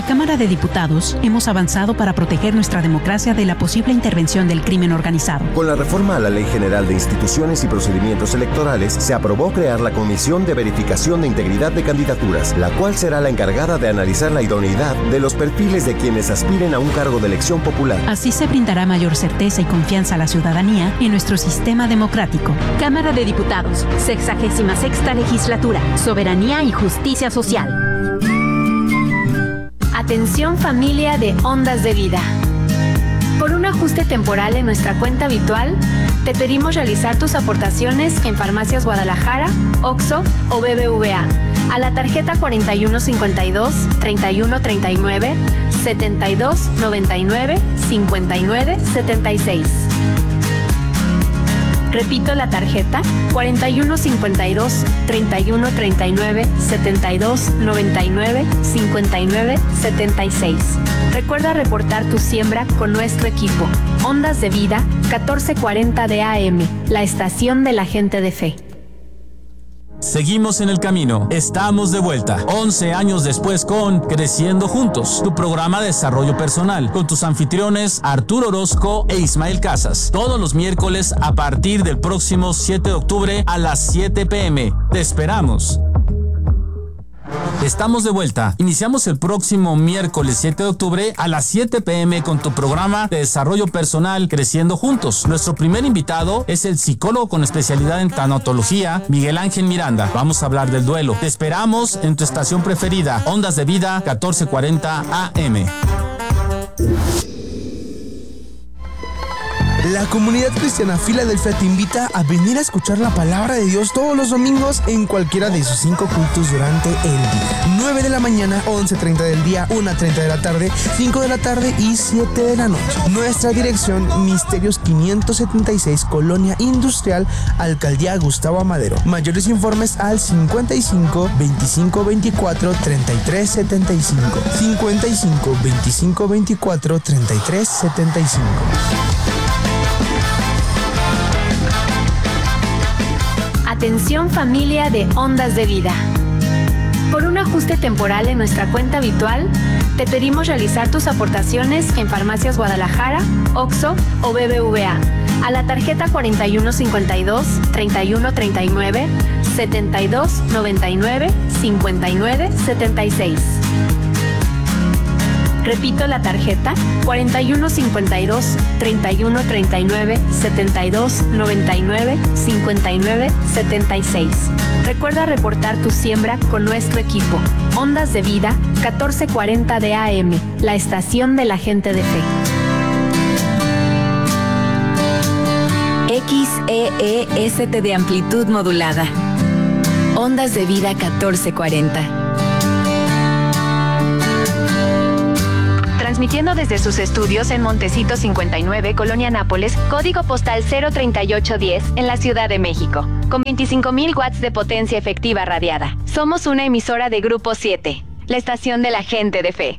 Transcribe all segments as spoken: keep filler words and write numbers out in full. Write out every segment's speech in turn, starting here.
la Cámara de Diputados hemos avanzado para proteger nuestra democracia de la posible intervención del crimen organizado. Con la reforma a la Ley General de Instituciones y Procedimientos Electorales, se aprobó crear la Comisión de Verificación de Integridad de Candidaturas, la cual será la encargada de analizar la idoneidad de los perfiles de quienes aspiren a un cargo de elección popular. Así se brindará mayor certeza y confianza a la ciudadanía en nuestro sistema democrático. Cámara de Diputados, sexagésima sexta legislatura, soberanía y justicia social. Atención familia de Ondas de Vida. Por un ajuste temporal en nuestra cuenta habitual, te pedimos realizar tus aportaciones en Farmacias Guadalajara, Oxxo o B B V A a la tarjeta cuarenta y uno cincuenta y dos, treinta y uno treinta y nueve, setenta y dos noventa y nueve, cincuenta y nueve setenta y seis. Repito la tarjeta cuarenta y uno cincuenta y dos, treinta y uno treinta y nueve, setenta y dos noventa y nueve, cincuenta y nueve setenta y seis. Recuerda reportar tu siembra con nuestro equipo. Ondas de Vida, catorce cuarenta de A M, la estación de la gente de fe. Seguimos en el camino, estamos de vuelta, once años después con Creciendo Juntos, tu programa de desarrollo personal, con tus anfitriones Arturo Orozco e Ismael Casas, todos los miércoles a partir del próximo siete de octubre a las siete pe eme. Te esperamos. Estamos de vuelta. Iniciamos el próximo miércoles siete de octubre a las siete pe eme con tu programa de desarrollo personal Creciendo Juntos. Nuestro primer invitado es el psicólogo con especialidad en tanatología, Miguel Ángel Miranda. Vamos a hablar del duelo. Te esperamos en tu estación preferida, Ondas de Vida, catorce cuarenta A M. La comunidad cristiana Filadelfia te invita a venir a escuchar la palabra de Dios todos los domingos en cualquiera de sus cinco cultos durante el día. nueve de la mañana, once treinta del día, una treinta de la tarde, cinco de la tarde y siete de la noche. Nuestra dirección, Misterios quinientos setenta y seis, Colonia Industrial, Alcaldía Gustavo Amadero. Mayores informes al cincuenta y cinco, veinticinco veinticuatro, treinta y tres setenta y cinco. cincuenta y cinco, veinticinco veinticuatro, treinta y tres setenta y cinco. Atención familia de Ondas de Vida. Por un ajuste temporal en nuestra cuenta habitual, te pedimos realizar tus aportaciones en Farmacias Guadalajara, Oxxo o B B V A a la tarjeta cuarenta y uno cincuenta y dos, treinta y uno treinta y nueve, setenta y dos noventa y nueve, cincuenta y nueve setenta y seis. Repito la tarjeta cuarenta y uno cincuenta y dos, treinta y uno treinta y nueve, setenta y dos noventa y nueve, cincuenta y nueve setenta y seis. Recuerda reportar tu siembra con nuestro equipo. Ondas de Vida, catorce cuarenta de A M, la estación de la gente de fe. X E E S T de amplitud modulada. Ondas de Vida catorce cuarenta. Transmitiendo desde sus estudios en Montecito cincuenta y nueve, Colonia Nápoles, código postal cero treinta y ocho diez, en la Ciudad de México, con veinticinco mil watts de potencia efectiva radiada. Somos una emisora de Grupo siete, la estación de la gente de fe.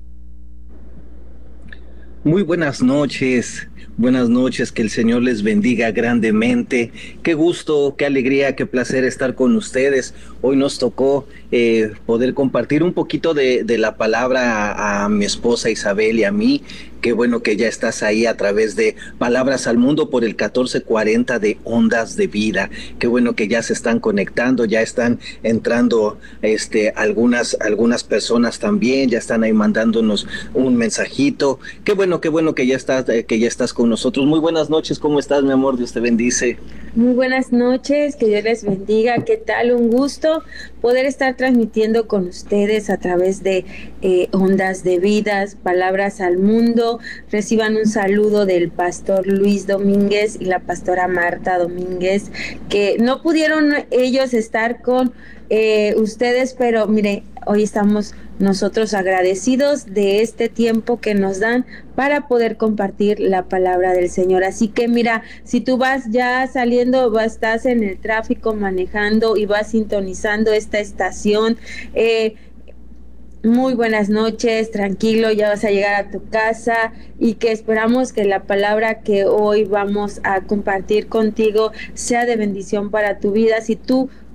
Muy buenas noches, buenas noches, que el Señor les bendiga grandemente. Qué gusto, qué alegría, qué placer estar con ustedes. Hoy nos tocó eh, poder compartir un poquito de, de la palabra a, a mi esposa Isabel y a mí. Qué bueno que ya estás ahí a través de Palabras al Mundo por el catorce cuarenta de Ondas de Vida. Qué bueno que ya se están conectando, ya están entrando este, algunas, algunas personas también, ya están ahí mandándonos un mensajito. Qué bueno, qué bueno que ya estás, que ya estás con nosotros. Muy buenas noches, ¿cómo estás, mi amor? Dios te bendice. Muy buenas noches, que Dios les bendiga. ¿Qué tal? Un gusto poder estar transmitiendo con ustedes a través de eh, Ondas de Vidas, Palabras al Mundo. Reciban un saludo del pastor Luis Domínguez y la pastora Marta Domínguez, que no pudieron ellos estar con eh, ustedes, pero mire, hoy estamos nosotros agradecidos de este tiempo que nos dan para poder compartir la palabra del Señor. Así que mira, si tú vas ya saliendo, vas, estás en el tráfico manejando y vas sintonizando esta estación, eh, muy buenas noches, tranquilo, ya vas a llegar a tu casa y que esperamos que la palabra que hoy vamos a compartir contigo sea de bendición para tu vida. Si tú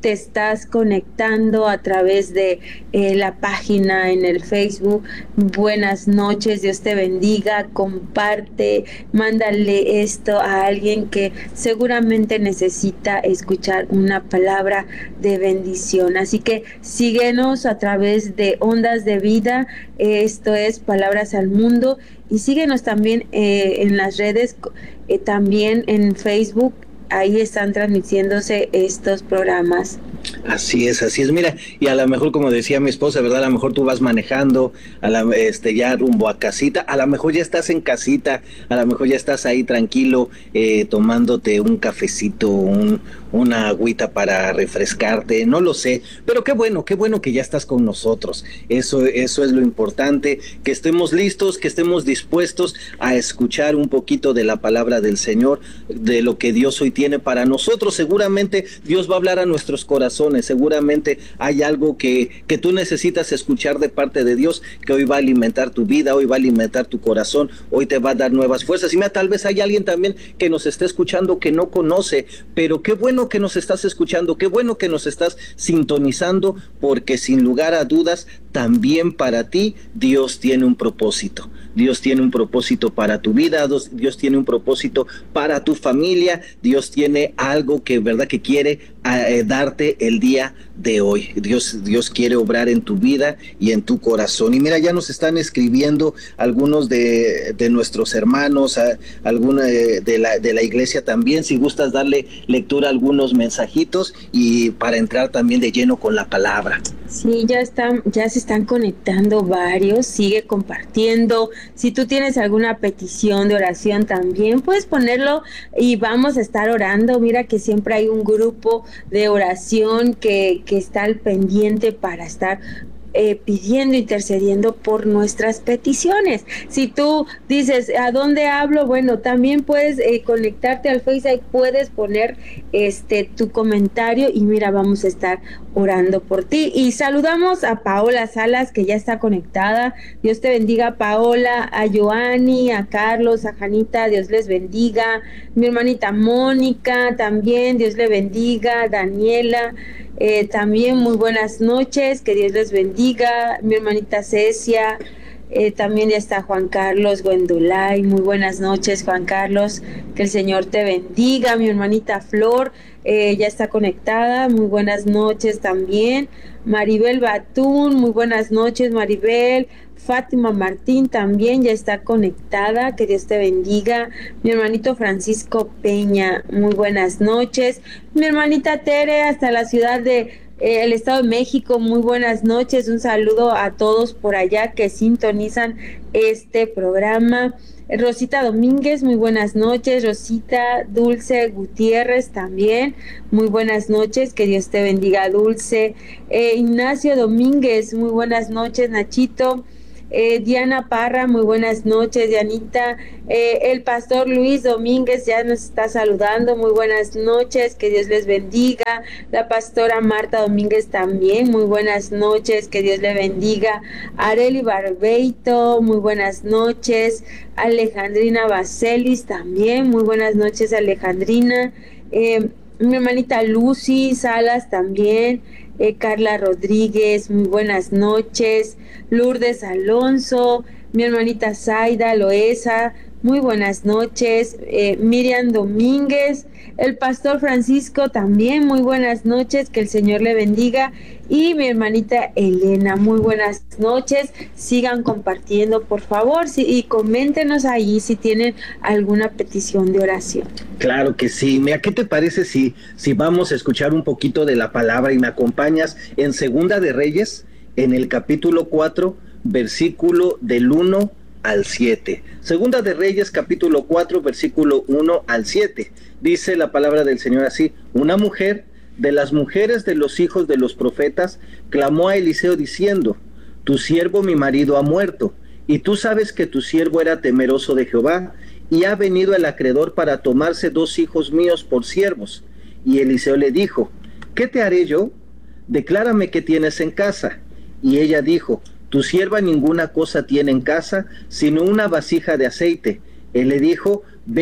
te estás conectando a través de eh, la página en el Facebook. Buenas noches, Dios te bendiga, comparte, mándale esto a alguien que seguramente necesita escuchar una palabra de bendición. Así que síguenos a través de Ondas de Vida, esto es Palabras al Mundo, y síguenos también eh, en las redes, eh, también en Facebook. Ahí están transmitiéndose estos programas. Así es, así es, mira, y a lo mejor, como decía mi esposa, ¿verdad? A lo mejor tú vas manejando, a la, este, ya rumbo a casita, a lo mejor ya estás en casita, a lo mejor ya estás ahí tranquilo, eh, tomándote un cafecito, un, una agüita para refrescarte, no lo sé, pero qué bueno, qué bueno que ya estás con nosotros, eso, eso es lo importante, que estemos listos, que estemos dispuestos a escuchar un poquito de la palabra del Señor, de lo que Dios hoy tiene para nosotros. Seguramente Dios va a hablar a nuestros corazones, seguramente hay algo que, que tú necesitas escuchar de parte de Dios, que hoy va a alimentar tu vida, hoy va a alimentar tu corazón, hoy te va a dar nuevas fuerzas. Y mira, tal vez hay alguien también que nos esté escuchando que no conoce, pero qué bueno que nos estás escuchando, qué bueno que nos estás sintonizando, porque sin lugar a dudas, también para ti Dios tiene un propósito. Dios tiene un propósito para tu vida, Dios tiene un propósito para tu familia, Dios tiene algo que, verdad, que quiere eh, darte el día de hoy. Dios, Dios quiere obrar en tu vida y en tu corazón. Y mira, ya nos están escribiendo algunos de, de nuestros hermanos, a, alguna de, de, la, de la iglesia también, si gustas darle lectura a algunos mensajitos y para entrar también de lleno con la palabra. Sí, ya están, ya se están conectando varios, sigue compartiendo. Si tú tienes alguna petición de oración también, puedes ponerlo y vamos a estar orando. Mira que siempre hay un grupo de oración que, que está al pendiente para estar Eh, pidiendo, intercediendo por nuestras peticiones. Si tú dices, ¿a dónde hablo? Bueno, también puedes eh, conectarte al Facebook, puedes poner este tu comentario y mira, vamos a estar orando por ti. Y saludamos a Paola Salas, que ya está conectada. Dios te bendiga, Paola, a Joanny, a Carlos, a Janita, Dios les bendiga. Mi hermanita Mónica, también, Dios le bendiga. Daniela, Eh, también muy buenas noches, que Dios les bendiga. Mi hermanita Cecia, eh, también ya está Juan Carlos Gwendolay, muy buenas noches, Juan Carlos, que el Señor te bendiga. Mi hermanita Flor eh, ya está conectada, muy buenas noches también. Maribel Batún, muy buenas noches, Maribel. Fátima Martín también ya está conectada, que Dios te bendiga. Mi hermanito Francisco Peña, muy buenas noches. Mi hermanita Tere, hasta la ciudad de eh, el Estado de México, muy buenas noches. Un saludo a todos por allá que sintonizan este programa. Rosita Domínguez, muy buenas noches. Rosita Dulce Gutiérrez también, muy buenas noches, que Dios te bendiga, Dulce. eh, Ignacio Domínguez, muy buenas noches, Nachito. Eh, Diana Parra, muy buenas noches, Dianita. Eh, el pastor Luis Domínguez ya nos está saludando, muy buenas noches, que Dios les bendiga. La pastora Marta Domínguez también, muy buenas noches, que Dios le bendiga. Areli Barbeito, muy buenas noches. Alejandrina Baselis también, muy buenas noches, Alejandrina. Eh, mi hermanita Lucy Salas también. Eh, Carla Rodríguez, muy buenas noches. Lourdes Alonso, mi hermanita Zaida Loesa, muy buenas noches. eh, Miriam Domínguez, el pastor Francisco también, muy buenas noches, que el Señor le bendiga. Y mi hermanita Elena, muy buenas noches. Sigan compartiendo, por favor, sí, y coméntenos ahí si tienen alguna petición de oración. Claro que sí. Mira, ¿qué te parece si, si vamos a escuchar un poquito de la palabra y me acompañas en Segunda de Reyes, en el capítulo cuatro, versículo del uno al siete? Segunda de Reyes, capítulo cuatro, versículo uno al siete. Dice la palabra del Señor así: una mujer de las mujeres de los hijos de los profetas clamó a Eliseo diciendo: tu siervo mi marido ha muerto, y tú sabes que tu siervo era temeroso de Jehová, y ha venido el acreedor para tomarse dos hijos míos por siervos. Y Eliseo le dijo: ¿qué te haré yo? Declárame qué tienes en casa. Y ella dijo: tu sierva ninguna cosa tiene en casa, sino una vasija de aceite. Él le dijo: ve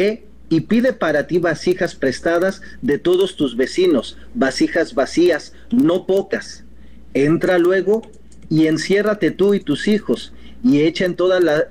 y pide para ti vasijas prestadas de todos tus vecinos, vasijas vacías, no pocas. Entra luego y enciérrate tú y tus hijos, y echa en todas la,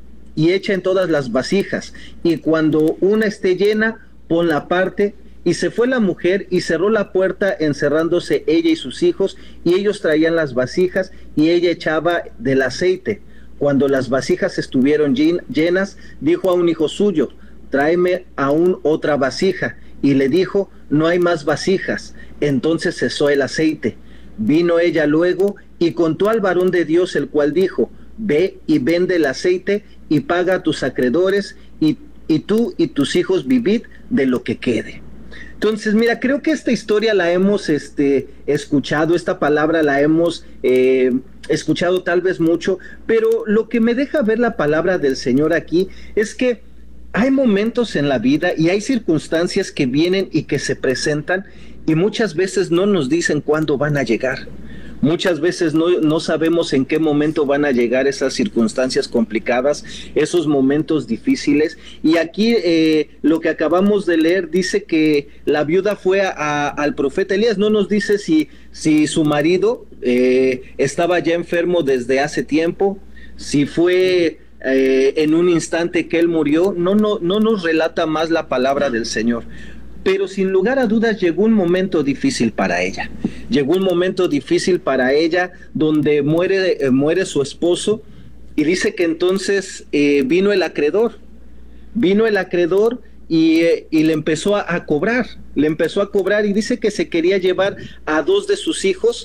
y echa en todas las vasijas, y cuando una esté llena, ponla aparte. Y se fue la mujer y cerró la puerta, encerrándose ella y sus hijos, y ellos traían las vasijas, y ella echaba del aceite. Cuando las vasijas estuvieron llenas, dijo a un hijo suyo: tráeme aún otra vasija. Y le dijo: no hay más vasijas. Entonces cesó el aceite. Vino ella luego y contó al varón de Dios, el cual dijo: ve y vende el aceite y paga a tus acreedores, y, y tú y tus hijos vivid de lo que quede. Entonces, mira, creo que esta historia la hemos este, escuchado, esta palabra la hemos eh, escuchado tal vez mucho, pero lo que me deja ver la palabra del Señor aquí es que hay momentos en la vida y hay circunstancias que vienen y que se presentan, y muchas veces no nos dicen cuándo van a llegar. Muchas veces no, no sabemos en qué momento van a llegar esas circunstancias complicadas, esos momentos difíciles. Y aquí eh, lo que acabamos de leer dice que la viuda fue a, a, al profeta Elías. No nos dice si, si su marido eh, estaba ya enfermo desde hace tiempo, si fue eh, en un instante que él murió. No, no, no nos relata más la palabra del Señor. Pero sin lugar a dudas llegó un momento difícil para ella. Llegó un momento difícil para ella donde muere, eh, muere su esposo, y dice que entonces eh, vino el acreedor. Vino el acreedor y, eh, y le empezó a, a cobrar. Le empezó a cobrar y dice que se quería llevar a dos de sus hijos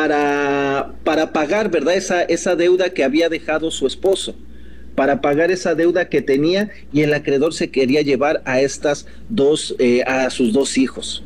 para, para pagar, ¿verdad? Esa, esa deuda que había dejado su esposo. Para pagar esa deuda que tenía, y el acreedor se quería llevar a estas dos, eh, a sus dos hijos.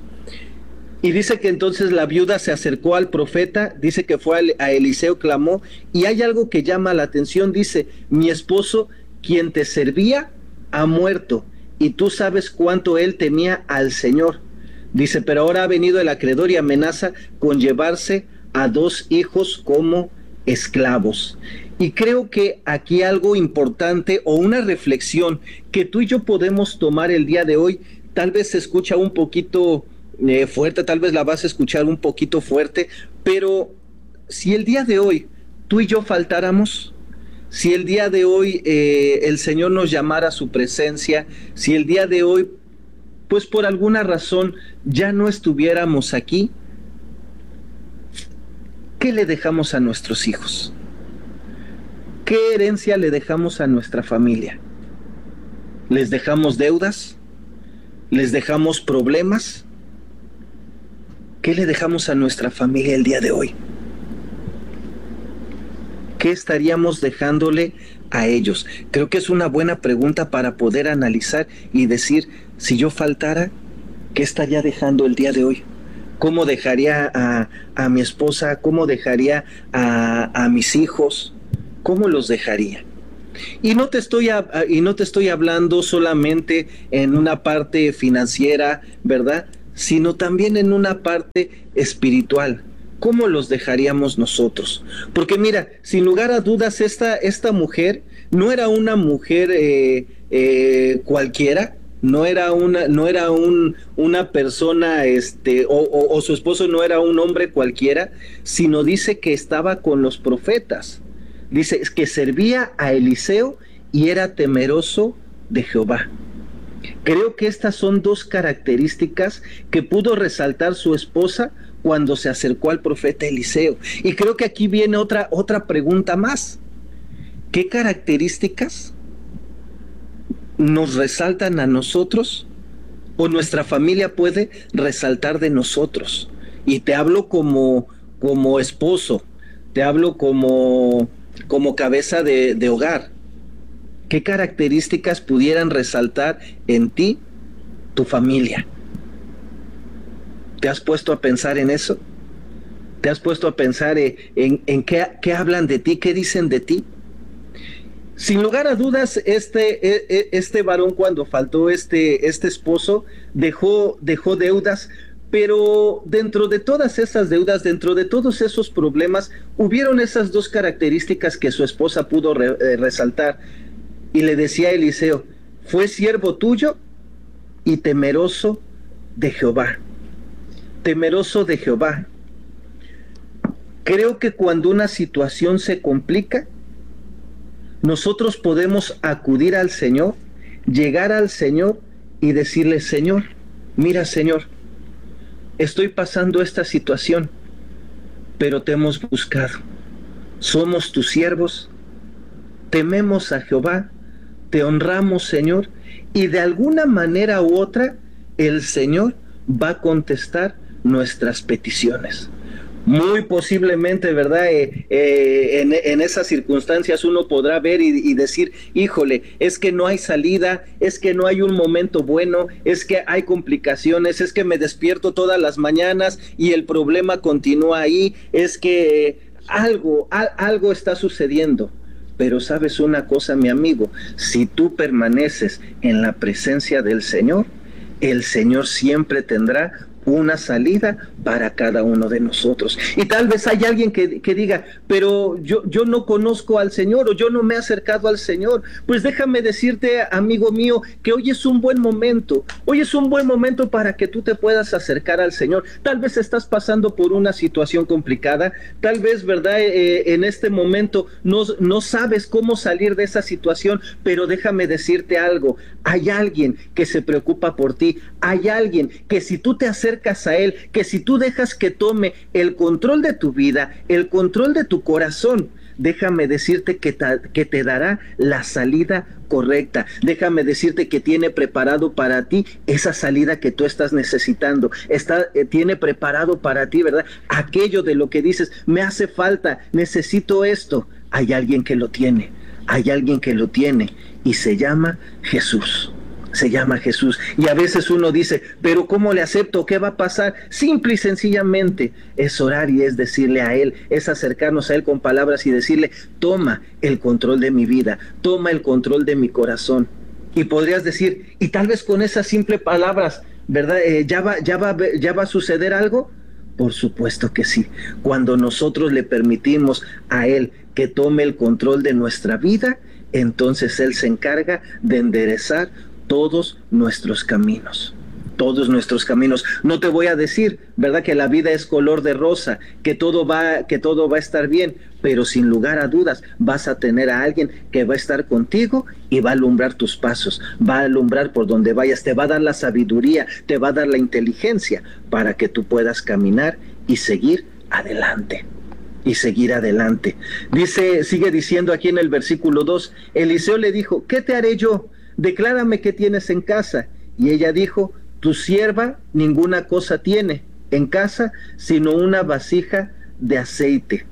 Y dice que entonces la viuda se acercó al profeta, dice que fue a Eliseo, clamó, y hay algo que llama la atención, dice: mi esposo, quien te servía, ha muerto, y tú sabes cuánto él temía al Señor. Dice, pero ahora ha venido el acreedor y amenaza con llevarse a dos hijos como esclavos. Y creo que aquí algo importante, o una reflexión que tú y yo podemos tomar el día de hoy, tal vez se escucha un poquito eh, fuerte, tal vez la vas a escuchar un poquito fuerte, pero si el día de hoy tú y yo faltáramos, si el día de hoy eh, el Señor nos llamara a su presencia, si el día de hoy, pues por alguna razón, ya no estuviéramos aquí, ¿qué le dejamos a nuestros hijos? ¿Qué herencia le dejamos a nuestra familia? ¿Les dejamos deudas? ¿Les dejamos problemas? ¿Qué le dejamos a nuestra familia el día de hoy? ¿Qué estaríamos dejándole a ellos? Creo que es una buena pregunta para poder analizar y decir, si yo faltara, ¿qué estaría dejando el día de hoy? ¿Cómo dejaría a, a mi esposa? ¿Cómo dejaría a, a mis hijos? ¿Cómo los dejaría? Y no te estoy a, y no te estoy hablando solamente en una parte financiera, ¿verdad? Sino también en una parte espiritual. ¿Cómo los dejaríamos nosotros? Porque mira, sin lugar a dudas, esta, esta mujer no era una mujer eh, eh, cualquiera. No era una, no era un, una persona, este, o, o, o su esposo no era un hombre cualquiera, sino dice que estaba con los profetas. Dice que servía a Eliseo y era temeroso de Jehová. Creo que estas son dos características que pudo resaltar su esposa cuando se acercó al profeta Eliseo. Y creo que aquí viene otra, otra pregunta más. ¿Qué características nos resaltan a nosotros, o nuestra familia puede resaltar de nosotros? Y te hablo como, como esposo, te hablo como, como cabeza de, de hogar. ¿Qué características pudieran resaltar en ti, tu familia? ¿Te has puesto a pensar en eso? ¿Te has puesto a pensar en, en, en qué, qué hablan de ti, qué dicen de ti? Sin lugar a dudas, este, este varón, cuando faltó este, este esposo, dejó, dejó deudas, pero dentro de todas esas deudas, dentro de todos esos problemas, hubieron esas dos características que su esposa pudo re, eh, resaltar. Y le decía a Eliseo, ¿fue siervo tuyo y temeroso de Jehová. Temeroso de Jehová. Creo que cuando una situación se complica, nosotros podemos acudir al Señor, llegar al Señor y decirle: Señor, mira, Señor, estoy pasando esta situación, pero te hemos buscado. Somos tus siervos, tememos a Jehová, te honramos, Señor, y de alguna manera u otra el Señor va a contestar nuestras peticiones. Muy posiblemente, ¿verdad? Eh, eh, en, en esas circunstancias uno podrá ver y, y decir: híjole, es que no hay salida, es que no hay un momento bueno, es que hay complicaciones, es que me despierto todas las mañanas y el problema continúa ahí, es que eh, algo, a, algo está sucediendo. Pero sabes una cosa, mi amigo, si tú permaneces en la presencia del Señor, el Señor siempre tendrá una salida para cada uno de nosotros. Y tal vez hay alguien que, que diga: pero yo, yo no conozco al Señor, o yo no me he acercado al Señor. Pues déjame decirte, amigo mío, que hoy es un buen momento, hoy es un buen momento para que tú te puedas acercar al Señor. Tal vez estás pasando por una situación complicada, tal vez, ¿verdad? Eh, en este momento no, no sabes cómo salir de esa situación, pero déjame decirte algo: hay alguien que se preocupa por ti, hay alguien que si tú te acercas a Él, que si tú dejas que tome el control de tu vida, el control de tu corazón, déjame decirte que te, que te dará la salida correcta. Déjame decirte que tiene preparado para ti esa salida que tú estás necesitando. Está, eh, tiene preparado para ti, ¿verdad? Aquello de lo que dices: me hace falta, necesito esto. Hay alguien que lo tiene, hay alguien que lo tiene y se llama Jesús. Se llama Jesús. Y a veces uno dice: pero ¿cómo le acepto? ¿Qué va a pasar? Simple y sencillamente es orar y es decirle a Él, es acercarnos a Él con palabras y decirle: toma el control de mi vida, toma el control de mi corazón. Y podrías decir: y tal vez con esas simples palabras, ¿verdad? Eh, ¿ya va, ya va, ya va a suceder algo? Por supuesto que sí. Cuando nosotros le permitimos a Él que tome el control de nuestra vida, entonces Él se encarga de enderezar todos nuestros caminos, todos nuestros caminos. No te voy a decir, ¿verdad?, que la vida es color de rosa, que todo va, que todo va a estar bien, pero sin lugar a dudas vas a tener a alguien que va a estar contigo y va a alumbrar tus pasos, va a alumbrar por donde vayas, te va a dar la sabiduría, te va a dar la inteligencia para que tú puedas caminar y seguir adelante. Y seguir adelante. Dice, sigue diciendo aquí en el versículo dos: Eliseo le dijo: ¿qué te haré yo? Declárame qué tienes en casa. Y ella dijo: tu sierva ninguna cosa tiene en casa sino una vasija de aceite.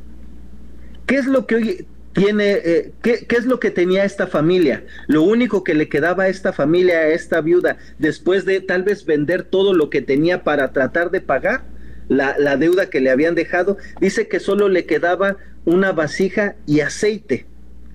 ¿Qué es lo que hoy tiene, eh, qué, qué es lo que tenía esta familia? Lo único que le quedaba a esta familia, a esta viuda, después de tal vez vender todo lo que tenía para tratar de pagar la, la deuda que le habían dejado, dice que solo le quedaba una vasija y aceite.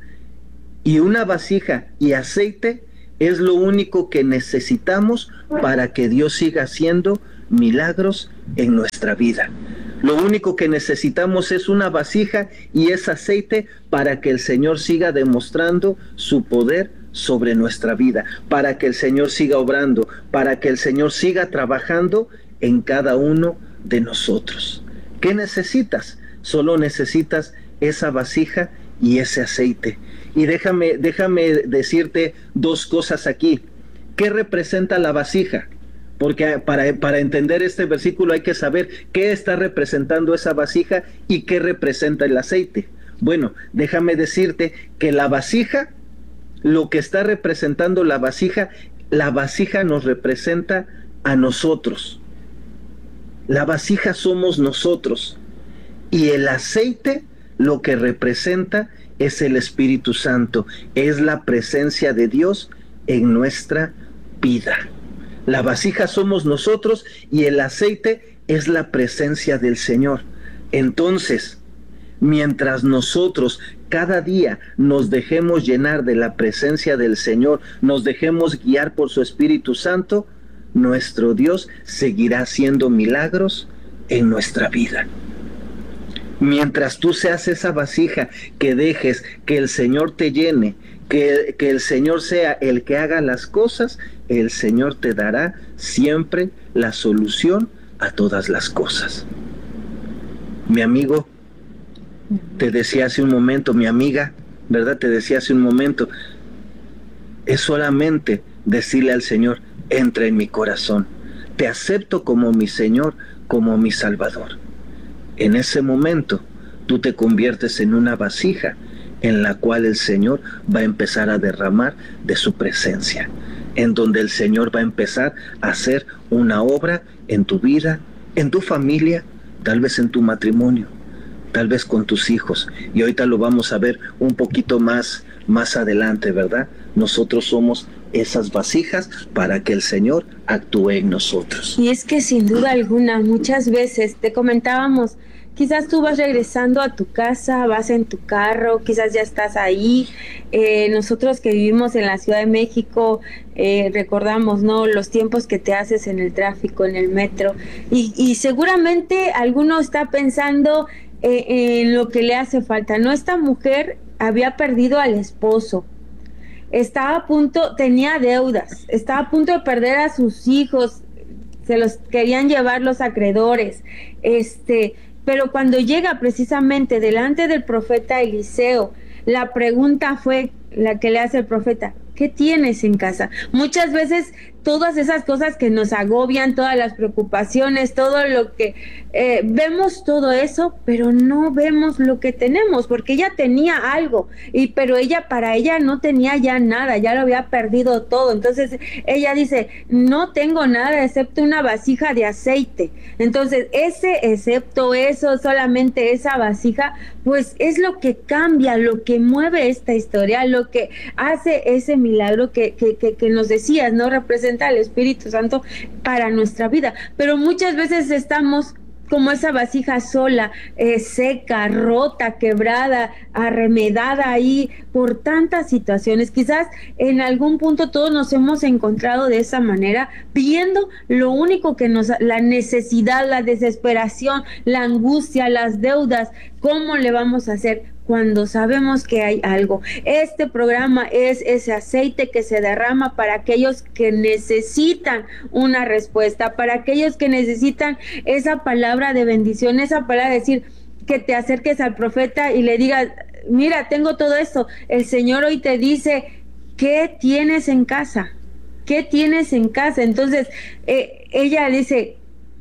Y una vasija y aceite es lo único que necesitamos para que Dios siga haciendo milagros en nuestra vida. Lo único que necesitamos es una vasija y es aceite para que el Señor siga demostrando su poder sobre nuestra vida, para que el Señor siga obrando, para que el Señor siga trabajando en cada uno de nosotros. ¿Qué necesitas? Solo necesitas esa vasija y ese aceite. Y déjame, déjame decirte dos cosas aquí. ¿Qué representa la vasija? Porque para, para entender este versículo hay que saber qué está representando esa vasija y qué representa el aceite. Bueno, déjame decirte que la vasija, lo que está representando la vasija, la vasija nos representa a nosotros. La vasija somos nosotros. Y el aceite lo que representa es el Espíritu Santo, es la presencia de Dios en nuestra vida. La vasija somos nosotros y el aceite es la presencia del Señor. Entonces, mientras nosotros cada día nos dejemos llenar de la presencia del Señor, nos dejemos guiar por su Espíritu Santo, nuestro Dios seguirá haciendo milagros en nuestra vida. Mientras tú seas esa vasija, que dejes que el Señor te llene, que, que el Señor sea el que haga las cosas, el Señor te dará siempre la solución a todas las cosas. Mi amigo, te decía hace un momento, mi amiga, ¿verdad? Te decía hace un momento, es solamente decirle al Señor, entra en mi corazón, te acepto como mi Señor, como mi Salvador. En ese momento, tú te conviertes en una vasija en la cual el Señor va a empezar a derramar de su presencia, en donde el Señor va a empezar a hacer una obra en tu vida, en tu familia, tal vez en tu matrimonio, tal vez con tus hijos. Y ahorita lo vamos a ver un poquito más, más adelante, ¿verdad? Nosotros somos esas vasijas para que el Señor actúe en nosotros. Y es que sin duda alguna, muchas veces te comentábamos, quizás tú vas regresando a tu casa, vas en tu carro, quizás ya estás ahí. Eh, nosotros que vivimos en la Ciudad de México, eh, recordamos, ¿no?, los tiempos que te haces en el tráfico, en el metro. Y, y seguramente alguno está pensando eh, en lo que le hace falta, ¿no? Esta mujer había perdido al esposo. Estaba a punto, tenía deudas, estaba a punto de perder a sus hijos, se los querían llevar los acreedores, este, pero cuando llega precisamente delante del profeta Eliseo, la pregunta fue la que le hace el profeta: ¿qué tienes en casa? Muchas veces todas esas cosas que nos agobian, todas las preocupaciones, todo lo que eh, vemos todo eso, pero no vemos lo que tenemos, porque ella tenía algo, y pero ella, para ella no tenía ya nada, ya lo había perdido todo. Entonces ella dice: no tengo nada excepto una vasija de aceite. Entonces ese, excepto eso, solamente esa vasija, pues es lo que cambia, lo que mueve esta historia, lo que hace ese milagro que, que, que, que nos decías, ¿no? Representa al Espíritu Santo para nuestra vida. Pero muchas veces estamos como esa vasija sola, eh, seca, rota, quebrada, arremedada ahí por tantas situaciones. Quizás en algún punto todos nos hemos encontrado de esa manera, viendo lo único que nos, la necesidad, la desesperación, la angustia, las deudas. ¿Cómo le vamos a hacer cuando sabemos que hay algo? Este programa es ese aceite que se derrama para aquellos que necesitan una respuesta, para aquellos que necesitan esa palabra de bendición, esa palabra de decir, que te acerques al profeta y le digas: mira, tengo todo esto. El Señor hoy te dice, ¿qué tienes en casa? ¿Qué tienes en casa? Entonces eh, ella dice: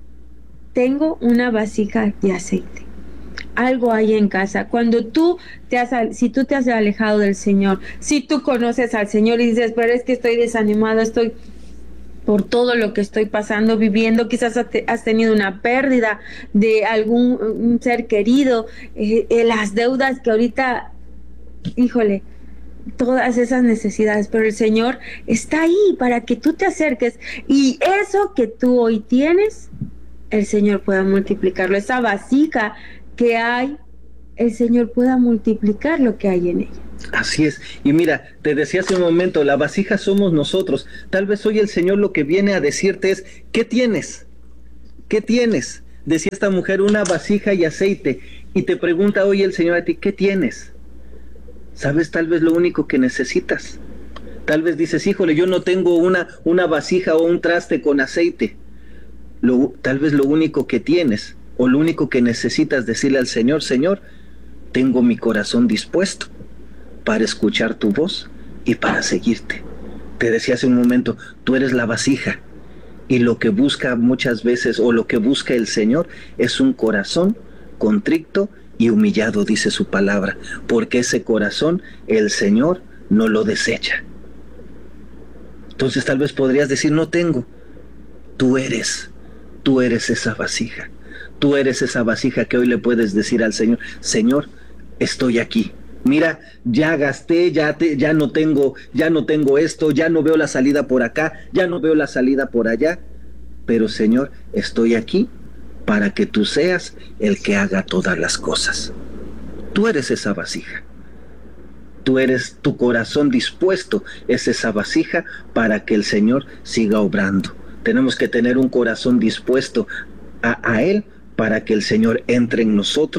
tengo una vasija de aceite. Algo hay en casa. Cuando tú te has, si tú te has alejado del Señor, si tú conoces al Señor y dices: pero es que estoy desanimado, estoy por todo lo que estoy pasando, viviendo, quizás has tenido una pérdida de algún un ser querido, eh, eh, las deudas que ahorita, híjole, todas esas necesidades, pero el Señor está ahí para que tú te acerques, y eso que tú hoy tienes, el Señor pueda multiplicarlo. Esa vasija que hay, el Señor pueda multiplicar lo que hay en ella. Así es. Y mira, te decía hace un momento, la vasija somos nosotros. Tal vez hoy el Señor lo que viene a decirte es: ¿qué tienes? ¿Qué tienes? Decía esta mujer, una vasija y aceite. Y te pregunta hoy el Señor a ti: ¿qué tienes? ¿Sabes tal vez lo único que necesitas? Tal vez dices: híjole, yo no tengo una, una vasija o un traste con aceite. Lo, tal vez lo único que tienes, o lo único que necesitas, decirle al Señor: Señor, tengo mi corazón dispuesto para escuchar tu voz y para seguirte. Te decía hace un momento, tú eres la vasija, y lo que busca muchas veces, o lo que busca el Señor, es un corazón contrito y humillado, dice su palabra, porque ese corazón el Señor no lo desecha. Entonces tal vez podrías decir: no tengo. Tú eres, tú eres esa vasija. Tú eres esa vasija que hoy le puedes decir al Señor: Señor, estoy aquí. Mira, ya gasté, ya te, ya no tengo, ya no tengo esto, ya no veo la salida por acá, ya no veo la salida por allá. Pero Señor, estoy aquí para que tú seas el que haga todas las cosas. Tú eres esa vasija. Tú eres, tu corazón dispuesto es esa vasija para que el Señor siga obrando. Tenemos que tener un corazón dispuesto a, a Él, para que el Señor entre en nosotros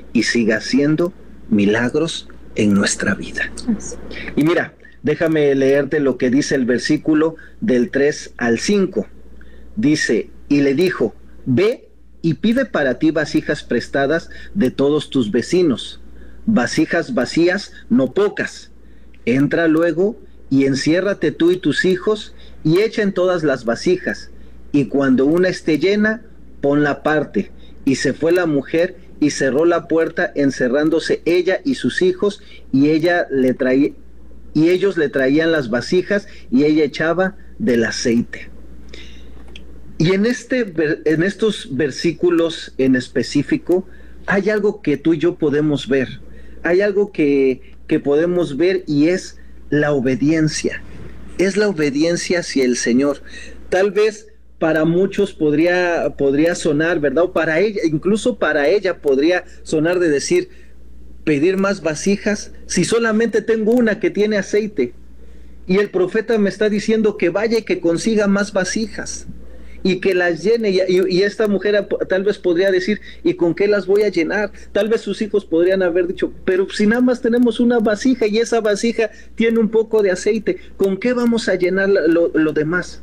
y siga haciendo milagros en nuestra vida. Y mira, déjame leerte lo que dice el versículo del tres al cinco. Dice, y le dijo, ve y pide para ti vasijas prestadas de todos tus vecinos, vasijas vacías, no pocas. Entra luego y enciérrate tú y tus hijos y echa en todas las vasijas, y cuando una esté llena, ponla aparte. Y se fue la mujer y cerró la puerta, encerrándose ella y sus hijos, y ella le traía, y ellos le traían las vasijas, y ella echaba del aceite. Y en este, en estos versículos en específico, hay algo que tú y yo podemos ver. Hay algo que, que podemos ver, y es la obediencia. Es la obediencia hacia el Señor. Tal vez para muchos podría, podría sonar, ¿verdad? O para ella, incluso para ella podría sonar de decir, pedir más vasijas, si solamente tengo una que tiene aceite. Y el profeta me está diciendo que vaya y que consiga más vasijas y que las llene, y, y esta mujer tal vez podría decir, ¿y con qué las voy a llenar? Tal vez sus hijos podrían haber dicho, pero si nada más tenemos una vasija y esa vasija tiene un poco de aceite, ¿con qué vamos a llenar lo, lo demás?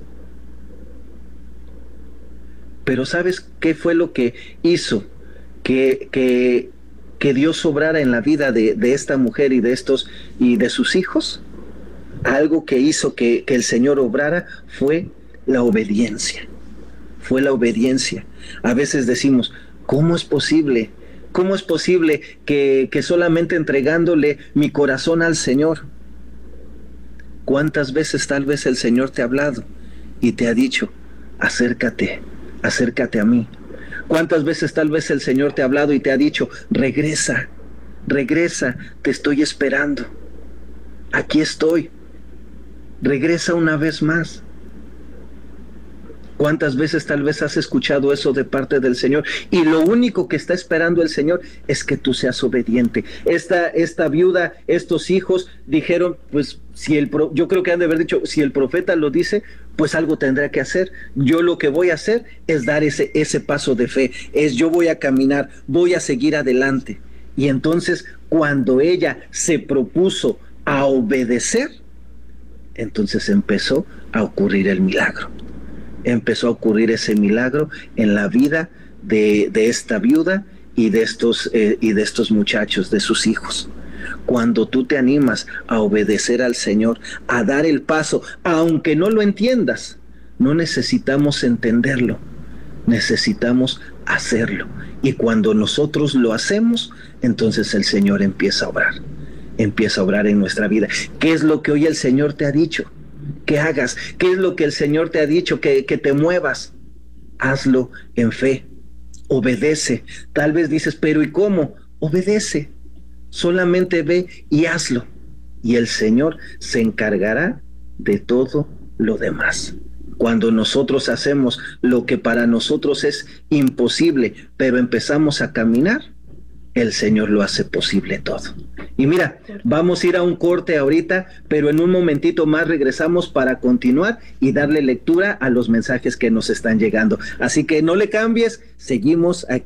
Pero ¿sabes qué fue lo que hizo que, que, que Dios obrara en la vida de, de esta mujer y de estos y de sus hijos? Algo que hizo que, que el Señor obrara fue la obediencia. Fue la obediencia. A veces decimos, ¿cómo es posible? ¿Cómo es posible que, que solamente entregándole mi corazón al Señor? ¿Cuántas veces tal vez el Señor te ha hablado y te ha dicho, acércate, acércate a mí? ¿Cuántas veces tal vez el Señor te ha hablado y te ha dicho, regresa, regresa, te estoy esperando, aquí estoy, regresa una vez más? ¿Cuántas veces tal vez has escuchado eso de parte del Señor? Y lo único que está esperando el Señor es que tú seas obediente. Esta, esta viuda, estos hijos dijeron, pues si el pro, yo creo que han de haber dicho, si el profeta lo dice, pues algo tendrá que hacer. Yo lo que voy a hacer es dar ese, ese paso de fe, es yo voy a caminar, voy a seguir adelante. Y entonces cuando ella se propuso a obedecer, entonces empezó a ocurrir el milagro. Empezó a ocurrir ese milagro en la vida de, de esta viuda y de estos eh, y de estos muchachos, de sus hijos. Cuando tú te animas a obedecer al Señor, a dar el paso, aunque no lo entiendas, no necesitamos entenderlo, necesitamos hacerlo. Y cuando nosotros lo hacemos, entonces el Señor empieza a obrar, empieza a obrar en nuestra vida. ¿Qué es lo que hoy el Señor te ha dicho que hagas? ¿Qué es lo que el Señor te ha dicho que, que te muevas? Hazlo en fe, obedece. Tal vez dices, pero ¿y cómo? Obedece, solamente ve y hazlo, y el Señor se encargará de todo lo demás. Cuando nosotros hacemos lo que para nosotros es imposible, pero empezamos a caminar, el Señor lo hace posible todo. Y mira, vamos a ir a un corte ahorita, pero en un momentito más regresamos para continuar y darle lectura a los mensajes que nos están llegando. Así que no le cambies, seguimos aquí.